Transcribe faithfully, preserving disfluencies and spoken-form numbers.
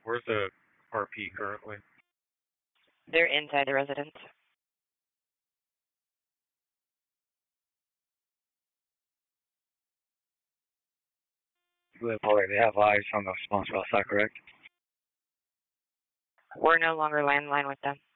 Where's the R P currently? They're inside the residence. Good boy, they have eyes on the sponsor outside, correct? We're no longer landline with them.